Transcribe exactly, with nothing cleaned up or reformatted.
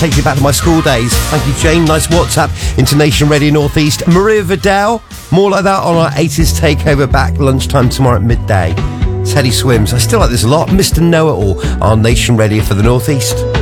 Takes me back to my school days. Thank you, Jane. Nice WhatsApp into Nation Radio Northeast. Maria Vidal, more like that on our eighties takeover back lunchtime tomorrow at midday. Teddy Swims. I still like this a lot. Mister Know-It-All on Nation Radio for the Northeast.